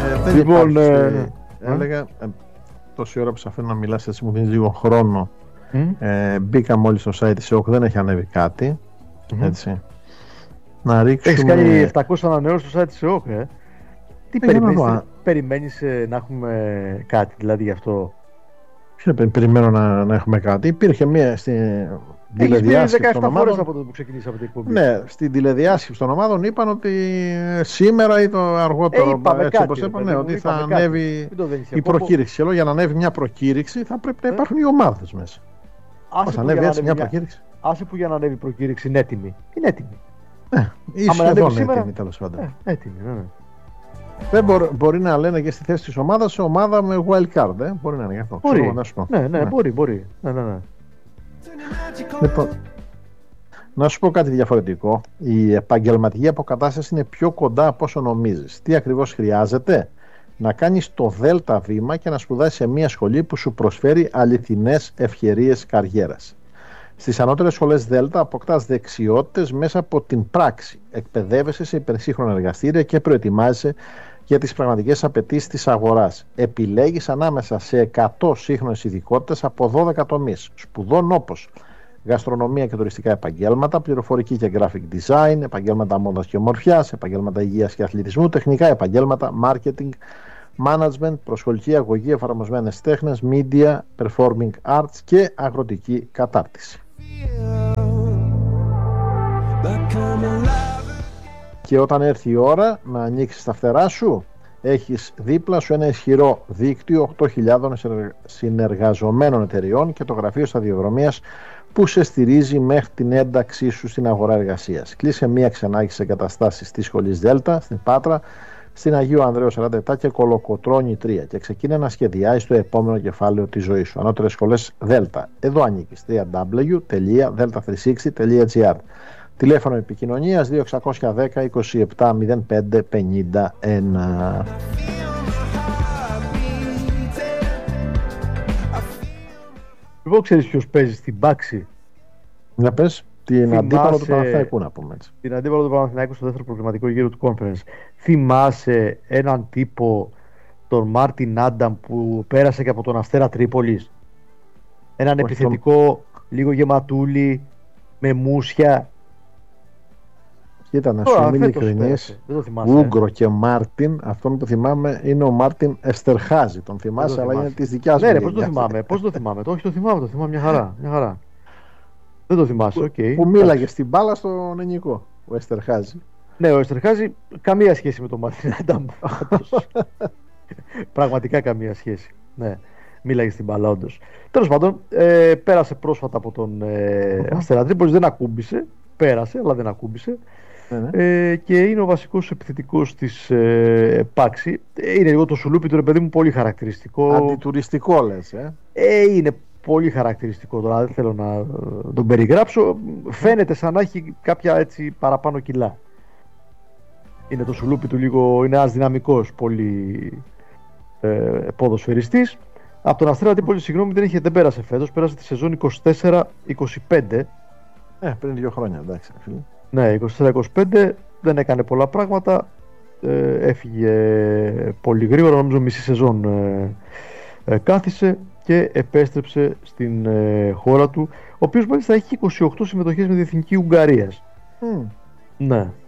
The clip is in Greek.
Λοιπόν, έλεγα τόση ώρα που σε αφήνω να μιλάς, έτσι μου δίνεις λίγο χρόνο. Μπήκα μόλις στο site της ΕΟΚ, δεν έχει ανέβει κάτι. Έτσι. Να ρίξουμε... Έχεις κάνει 700 ανανεώσεις στο site της ΕΟΚ, Τι περιμένεις να έχουμε κάτι, δηλαδή γι' αυτό? Ποιο περιμένω να έχουμε κάτι? Υπήρχε μία στην τηλεδιάσκεψη των ομάδων. Από το που ξεκινήσαμε την εκπομπή. Ναι, στην τηλεδιάσκεψη των ομάδων είπαν ότι σήμερα ή το αργότερο, έτσι όπως είπαν, ότι θα ανέβει η προκήρυξη. Για να ανέβει μια προκήρυξη θα πρέπει να υπάρχουν οι ομάδες μέσα. Πώς ανέβει έτσι μια προκήρυξη? Άσε που για να ανέβει η προκήρυξη είναι έτοιμη. Είναι έτοιμη. Ή σχεδόν έτοιμη, τέλος πάντων. Έτοιμη, ναι. Δεν μπορεί να λένε και στη θέση της ομάδας ομάδα με wild card. Μπορεί να είναι γι' αυτό. Μπορεί. Ναι, μπορεί. Ναι. Λοιπόν, να σου πω κάτι διαφορετικό. Η επαγγελματική αποκατάσταση είναι πιο κοντά από όσο νομίζεις. Τι ακριβώς χρειάζεται? Να κάνεις το δέλτα βήμα και να σπουδάσεις σε μια σχολή που σου προσφέρει αληθινές ευκαιρίες καριέρας. Στις ανώτερες σχολές Δέλτα αποκτάς δεξιότητες μέσα από την πράξη. Εκπαιδεύεσαι σε υπερσύγχρονα εργαστήρια και προετοιμάζεσαι για τις πραγματικές απαιτήσεις της αγοράς. Επιλέγεις ανάμεσα σε 100 σύγχρονες ειδικότητες από 12 τομείς σπουδών όπως γαστρονομία και τουριστικά επαγγέλματα, πληροφορική και graphic design, επαγγέλματα μόδας και ομορφιάς, επαγγέλματα υγείας και αθλητισμού, τεχνικά επαγγέλματα, marketing, management, προσχολική αγωγή, εφαρμοσμένες τέχνες, media, performing arts και αγροτική κατάρτιση. Και όταν έρθει η ώρα να ανοίξεις τα φτερά σου, έχεις δίπλα σου ένα ισχυρό δίκτυο 8.000 συνεργαζομένων εταιριών και το γραφείο σταδιοδρομίας που σε στηρίζει μέχρι την ένταξή σου στην αγορά εργασίας. Κλείσε μία ξενάγηση εγκαταστάσεις της σχολής Δέλτα στην Πάτρα, στην Αγίου Ανδρέου 47 και Κολοκοτρώνη 3 και ξεκίνα να σχεδιάσεις το επόμενο κεφάλαιο της ζωής σου. Ανώτερες σχολές Δέλτα. Εδώ ανήκεις. www.delta360.gr. Τηλέφωνο επικοινωνίας 2610 27 05 51. Λοιπόν, ξέρεις ποιος παίζει στην Πάξη? Να πες. Την αντίπαλο του Παναθηναϊκού, να πούμε έτσι. Την αντίπαλο του Παναθηναϊκού στο δεύτερο προγραμματικό γύρο του Conference. Θυμάσαι έναν τύπο, τον Μάρτιν Άνταμ, που πέρασε και από τον Αστέρα Τρίπολης? Έναν επιθετικό, λίγο γεματούλη, με μουσια. Κοίτα, να σου είμαι ειλικρινής, Ούγκρο και Μάρτιν, αυτό που θυμάμαι είναι ο Μάρτιν Εστερχάζη. Τον θυμάσαι, αλλά είναι της δικιάς μου. Ναι, πώς το θυμάμαι, Όχι, το θυμάμαι μια χαρά. Δεν το θυμάσαι, που μίλαγε στην μπάλα στον Ενικό, ο Εστερχάζη. Ναι, ο Εστερχάζη καμία σχέση με τον Μάρτιν Άνταμ. Πραγματικά καμία σχέση. Ναι, μίλαγε στην μπάλα, όντως. Τέλος πάντων, πέρασε πρόσφατα από τον Αστέρα Τρίπολης, δεν ακούμπησε. Πέρασε, αλλά δεν ακούμπησε. Και είναι ο βασικός επιθετικός της Πάξη. Είναι λίγο το σουλούπι του, ρε παιδί μου, πολύ χαρακτηριστικό. Αντιτουριστικό λες, είναι πολύ χαρακτηριστικό τώρα, δεν θέλω να τον περιγράψω. Φαίνεται σαν να έχει κάποια έτσι παραπάνω κιλά. Είναι το σουλούπι του λίγο, είναι ένας δυναμικός, πολύ ποδοσφαιριστής. Από τον Αστέρα Τρίπολη, συγγνώμη, δεν πέρασε φέτος, πέρασε τη σεζόν 24-25. Πριν 2 χρόνια, εντάξει. Ναι, 24-25, δεν έκανε πολλά πράγματα. Έφυγε πολύ γρήγορα, νομίζω μισή σεζόν κάθισε και επέστρεψε στην χώρα του, ο οποίος μάλιστα έχει 28 συμμετοχές με την Εθνική Ουγγαρίας. Ναι.